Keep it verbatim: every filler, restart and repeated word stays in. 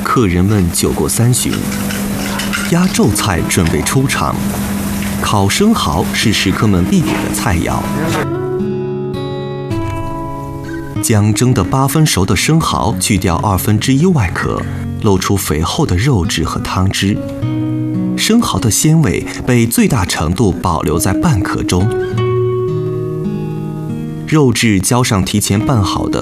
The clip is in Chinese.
客人们酒过三巡，压轴菜准备出场。烤生蚝是食客们必点的菜肴。将蒸得八分熟的生蚝去掉二分之一外壳，露出肥厚的肉质和汤汁。生蚝的鲜味被最大程度保留在半壳中。肉质浇上提前拌好的